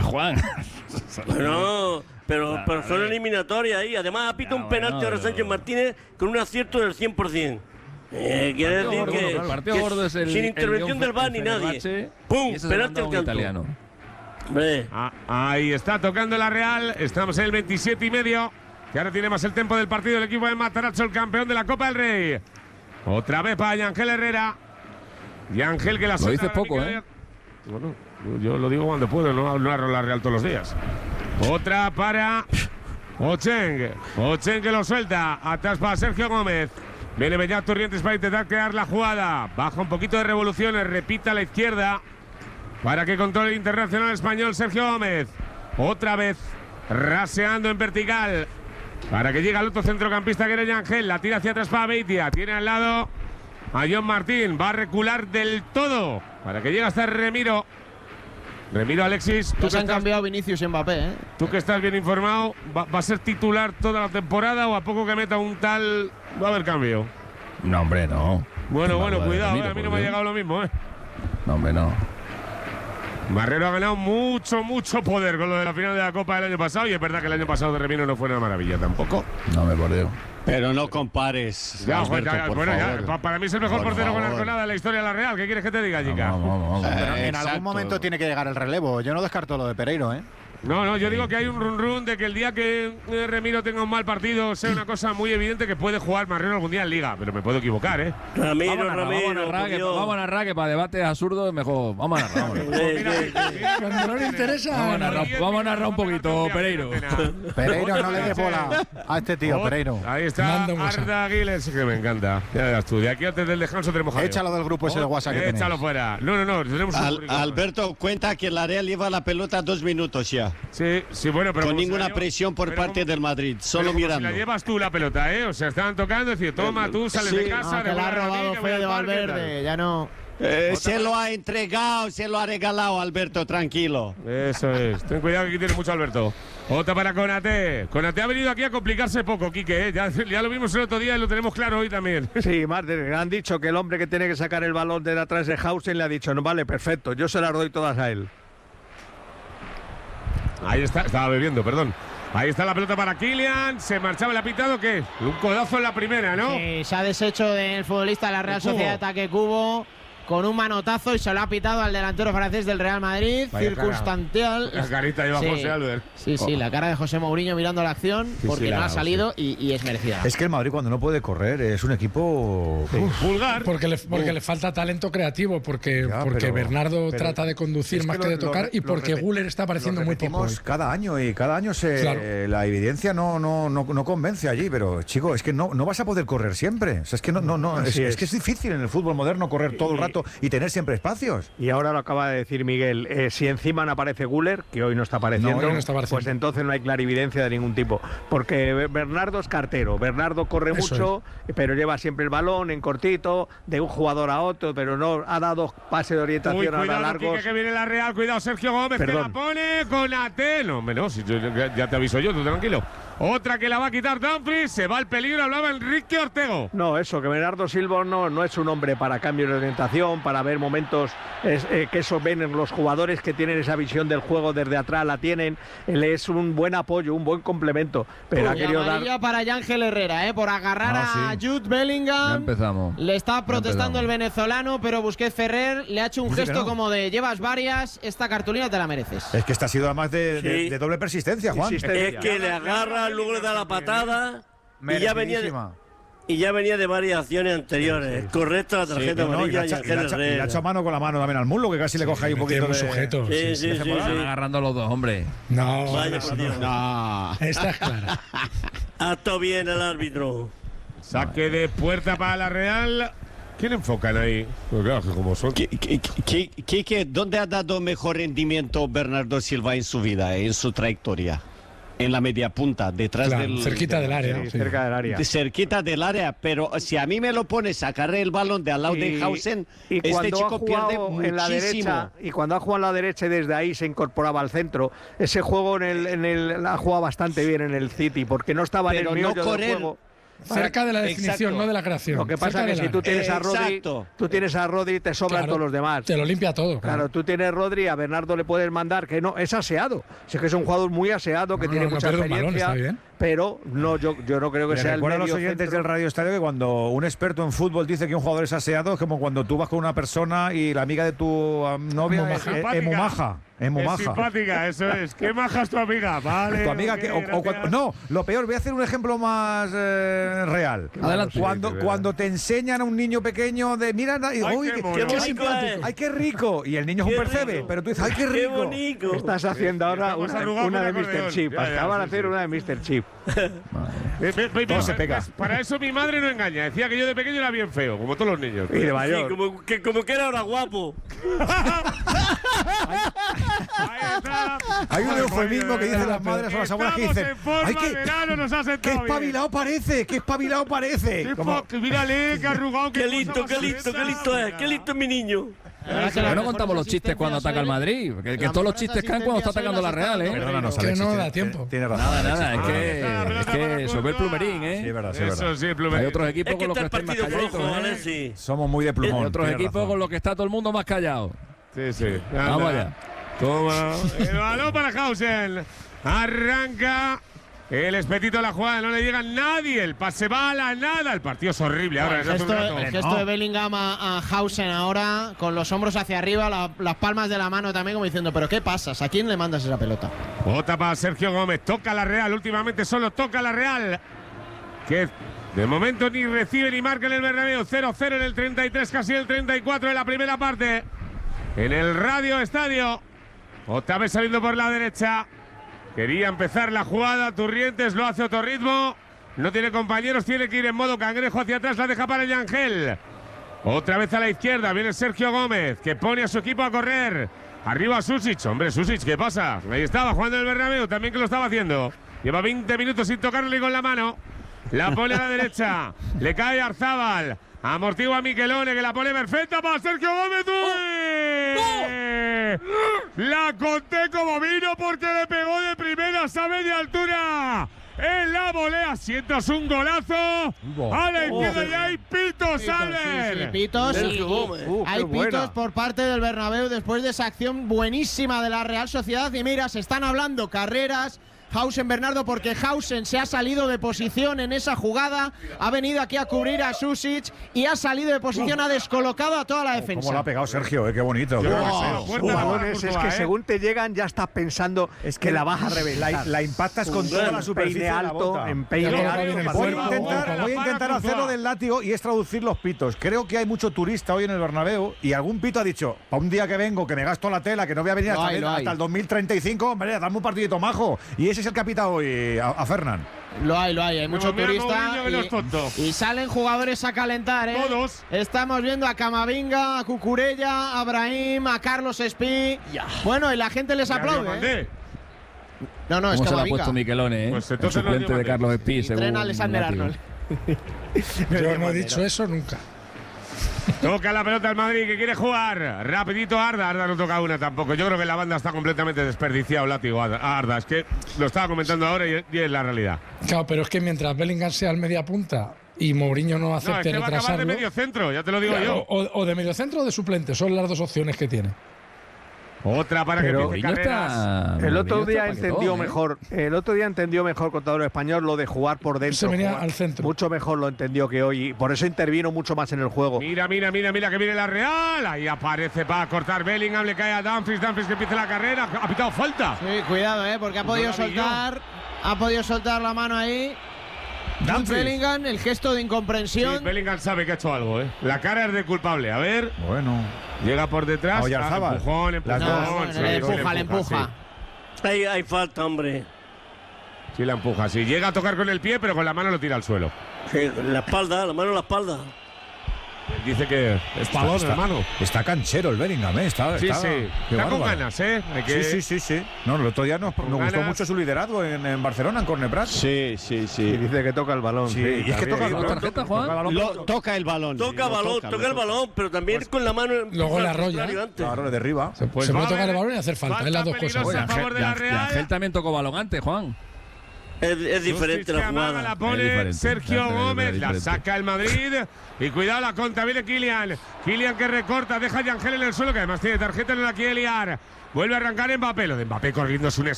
Juan. No, pero son eliminatorias ahí. Además, ha pitado un penalti ahora Sánchez Martínez con un acierto del 100%. Quiere decir que el partido gordo es el, sin intervención del VAR ni nadie. ¡Pum! Penalti al canto. Ahí está tocando la Real. Estamos en el 27 y medio. Que ahora tiene más el tiempo del partido el equipo de Matarazzo, el campeón de la Copa del Rey. Otra vez para Yangel Herrera. Yangel que la suelta. Lo dices poco, ¿eh? Bueno, yo lo digo cuando puedo, no narro la Real todos los días. Otra para Ocheng. Ocheng que lo suelta. Atrás para Sergio Gómez. Viene Beñat Torrientes para intentar crear la jugada. Baja un poquito de revoluciones. Repita a la izquierda. Para que controle el internacional español Sergio Gómez. Otra vez raseando en vertical. Para que llegue al otro centrocampista que era Yangel. La tira hacia atrás para Beitia. Tiene al lado a John Martín. Va a recular del todo. Para que llegue hasta Remiro. Remiro, Alexis. Tú se han cambiado Vinicius y Mbappé, ¿eh? Tú que estás bien informado, ¿va a ser titular toda la temporada o a poco que meta un tal va a haber cambio? No, hombre, no. Bueno, cuidado, a mí no me ha llegado lo mismo, ¿eh? No, hombre, no. Marrero ha ganado mucho poder con lo de la final de la Copa del año pasado y es verdad que el año pasado de Remiro no fue una maravilla tampoco. No me bordeo. Pero no compares. Ya, Alberto, para mí es el mejor portero con arconada de la historia de la Real. ¿Qué quieres que te diga, chica? Vamos. Pero en algún momento tiene que llegar el relevo. Yo no descarto lo de Pereiro, ¿eh? No, yo digo que hay un run de que el día que Remiro tenga un mal partido sea una cosa muy evidente que puede jugar Marrero algún día en Liga, pero me puedo equivocar, ¿eh? Ramiro, vamos a narrar que para debates absurdos mejor. Vamos a narrar. Cuando no le interesa. Vamos a narrar un poquito, Pereiro. Pereiro, no le des bola a este tío, Pereiro. Ahí está Arda Aguiles, que me encanta. Ya verás tú, de aquí antes del descanso tenemos jaleo. Échalo del grupo ese de WhatsApp que échalo fuera. No, tenemos Alberto, cuenta que la Real lleva la pelota 2 minutos ya. Sí, bueno, pero con ninguna presión por parte del Madrid, solo mirando. Si la llevas tú la pelota, ¿eh? O sea, estaban tocando, decir, toma, tú sales de casa. Que la ha robado Fede Valverde, ya no. Se lo ha entregado, se lo ha regalado, Alberto, tranquilo. Eso es. Ten cuidado que aquí tiene mucho Alberto. Otra para Konaté. Konaté ha venido aquí a complicarse poco, Quique, ¿eh? Ya lo vimos el otro día y lo tenemos claro hoy también. Sí, Martín, han dicho que el hombre que tiene que sacar el balón de atrás de Hausen le ha dicho, no vale, perfecto, yo se las doy todas a él. Ahí está, estaba bebiendo, perdón. Ahí está la pelota para Kylian. Se marchaba el apitado, ¿qué? Un codazo en la primera, ¿no? Sí, se ha deshecho del futbolista de la Real Sociedad de Ataque Cubo con un manotazo y se lo ha pitado al delantero francés del Real Madrid. Vaya circunstancial. La carita lleva José Albert. Sí, la cara de José Mourinho mirando la acción porque no ha salido y es merecida. Es que el Madrid cuando no puede correr es un equipo vulgar. Porque le falta talento creativo, porque Bernardo trata de conducir más que de tocar y porque Güler está apareciendo muy poco. Cada año la evidencia no convence allí, pero chico, es que no vas a poder correr siempre. O sea, es que es que es difícil en el fútbol moderno correr todo el rato y tener siempre espacios. Y ahora lo acaba de decir Miguel, si encima no aparece Güler, que hoy no está apareciendo, pues entonces no hay clarividencia de ningún tipo, porque Bernardo es cartero, Bernardo corre mucho, pero lleva siempre el balón en cortito, de un jugador a otro, pero no ha dado pase de orientación a largos. Que viene la Real, cuidado Sergio Gómez, que la pone con Konaté. No, si ya te aviso yo, tú tranquilo. Otra que la va a quitar Dumfries, se va al peligro, hablaba Enrique Ortego. No, eso, que Bernardo Silva no es un hombre para cambio de orientación, para ver momentos que eso ven en los jugadores que tienen esa visión del juego desde atrás, la tienen. Él es un buen apoyo, un buen complemento. Pero ha querido dar. Para Yangel Herrera, por agarrar a Jude Bellingham. Ya empezamos. Le está protestando el venezolano, pero Busquets Ferrer le ha hecho un gesto como de llevas varias, esta cartulina te la mereces. Es que esta ha sido además de doble persistencia, Juan. Es que le agarra, luego le da la patada y ya venía de varias acciones anteriores. Correcta la tarjeta amarilla y le ha hecho mano con la mano también al muslo, que casi le coge ahí un poquito de sujeto. Sí. Están agarrando los dos, hombre. No, vaya por Dios. No. Esta es clara. Ha estado bien el árbitro. Saque de puerta para la Real. ¿Quién enfocan ahí? Pues claro, que como son. ¿Dónde ha dado mejor rendimiento Bernardo Silva en su vida, en su trayectoria? En la media punta, detrás cerquita del área. Sí, cerca del área. Cerquita del área, pero si a mí me lo pones a cargar el balón de al lado de Hausen, este chico pierde muchísimo. En la derecha, y cuando ha jugado en la derecha y desde ahí se incorporaba al centro, ese juego ha jugado bastante bien en el City, porque no estaba en el meollo del juego. cerca de la definición, no de la creación. Lo que pasa es que si tú tienes a Rodri, te sobran todos los demás. Te lo limpia todo. Claro, tú tienes Rodri, a Bernardo le puedes mandar, que no, es aseado. Si es que es un jugador muy aseado, que tiene mucha experiencia. Pero no, yo no creo que sea el medio. Recuerda a los oyentes del Radio Estadio que cuando un experto en fútbol dice que un jugador es aseado, es como cuando tú vas con una persona y la amiga de tu novia es muy maja. Es muy maja. Simpática, eso es. ¿Qué maja es tu amiga? Vale. Tu amiga no, lo peor, voy a hacer un ejemplo más real. Adelante. Cuando te enseñan a un niño pequeño de mira, uy, qué simpático. Ay, qué rico. Y el niño es un percebe, pero tú dices, ay, qué rico. Qué bonito. Estás haciendo ahora una de Mr. Chip. Acaban de hacer una de Mr. Chip. Se pega. Para eso mi madre no engaña. Decía que yo de pequeño era bien feo, como todos los niños. Y de mayor. Sí, como que era ahora guapo. Hay un eufemismo que dicen las madres o las abuelas que dicen, ay, qué espabilado parece, qué espabilado parece. Mírale, qué arrugado. Qué listo es, qué listo es mi niño. No contamos los chistes cuando ataca el Madrid. Que todos los chistes caen cuando está atacando la Real, ¿eh? Perdónanos, que no da tiempo. Tiene razón. Nada, es que sobre el plumerín, ¿eh? Sí, es verdad. Eso sí, el plumerín. Hay otros equipos con los que están más calladitos, ¿eh? Somos muy de plumón. Hay otros equipos con los que está todo el mundo más callado. Sí. Vamos allá. Toma. El balón para Hausen. Arranca. El espetito de la jugada, no le llega nadie. El pase va a la nada. El partido es horrible. Ahora, el gesto de Bellingham a Hausen ahora, con los hombros hacia arriba, las palmas de la mano también, como diciendo, ¿pero qué pasas? ¿A quién le mandas esa pelota? Bota para Sergio Gómez. Toca la Real. Últimamente solo toca la Real. Que de momento ni recibe ni marca en el Bernabéu. 0-0 en el 33, casi el 34 de la primera parte. En el Radio Estadio. Otra vez saliendo por la derecha. Quería empezar la jugada. Turrientes lo hace a otro ritmo. No tiene compañeros. Tiene que ir en modo cangrejo hacia atrás. La deja para el Yangel. Otra vez a la izquierda. Viene Sergio Gómez, que pone a su equipo a correr. Arriba Susic. Hombre, Susic, ¿qué pasa? Ahí estaba jugando el Bernabéu. También que lo estaba haciendo. Lleva 20 minutos sin tocarle con la mano. La pone a la derecha. Le cae Arzábal. Amortigua a Miquelone, que la pone perfecta para Sergio Gómez. La conté como vino porque le pegó de primeras a media altura. En la volea sientas un golazo. A la izquierda y hay pitos, Albert. Pitos. Hay pitos por parte del Bernabéu después de esa acción buenísima de la Real Sociedad. Y mira, se están hablando carreras. Hausen, Bernardo, porque Hausen se ha salido de posición en esa jugada, ha venido aquí a cubrir a Susic y ha salido de posición, ha descolocado a toda la defensa. ¿Cómo lo ha pegado Sergio? Qué bonito. Jugadores, es que según te llegan ya estás pensando que la vas a reventar. La impactas con toda la superficie peine alto, en peine alto. Voy a intentar hacerlo del látigo y es traducir los pitos. Creo que hay mucho turista hoy en el Bernabéu y algún pito ha dicho, para un día que vengo, que me gasto la tela, que no voy a venir hasta el 2035, hombre, dame un partidito majo. Y ese es el que ha pitado hoy a Fernán. Lo hay mucho turista y salen jugadores a calentar, ¿eh? Todos. Estamos viendo a Camavinga, a Cucurella, a Brahim, a Carlos Espí. Bueno, y la gente les aplaude, ¿eh? No, es Camavinga. ¿Cómo se lo ha puesto Miquelone, Pues el suplente de Carlos Espí, según Tren Alexander Arnold. Yo no he dicho eso nunca. Toca la pelota el Madrid, que quiere jugar. Rapidito Arda no toca una tampoco. Yo creo que la banda está completamente desperdiciado, látigo a Arda. Es que lo estaba comentando ahora y es la realidad. Claro, pero es que mientras Bellingham sea el media punta y Mourinho no acepte retrasarlo… va a acabar de medio centro, ya te lo digo yo. O de medio centro o de suplente, son las dos opciones que tiene. Otra para que empiece carreras. El otro día entendió mejor. El otro día entendió mejor Contador Español lo de jugar por dentro. Se venía al centro. Mucho mejor lo entendió que hoy. Por eso intervino mucho más en el juego. Mira que viene la Real. Ahí aparece para cortar Bellingham. Le cae a Dumfries que empieza la carrera. Ha pitado falta. Sí, cuidado, porque ha podido soltar. Ha podido soltar la mano ahí. Bellingham, el gesto de incomprensión. Sí, Bellingham sabe que ha hecho algo, La cara es de culpable. A ver. Bueno. Llega por detrás. Empujón. Le empuja. Sí. Hay falta, hombre. Sí, la empuja. Sí, llega a tocar con el pie, pero con la mano lo tira al suelo. Sí, la mano en la espalda. Dice que es palón, hermano. Está canchero el Bellingham, Está con ganas, Sí. No, el otro día nos gustó mucho su liderazgo en Barcelona, en Corneprat. Sí. Y dice que toca el balón. Sí, y es que toca el balón. Toca el balón. Toca el balón, pero también con la mano. Luego la arrolla. Claro, le derriba. Se puede tocar el balón y hacer falta, es las dos cosas. Y Ángel también tocó balón antes, Juan. Es diferente la jugada. La pone Sergio Gómez, la saca el Madrid. Y cuidado, la contra, viene Kylian. Kylian que recorta, deja a Yangel en el suelo, que además tiene tarjeta, no la quiere liar. Vuelve a arrancar Mbappé. Lo de Mbappé corriendo es un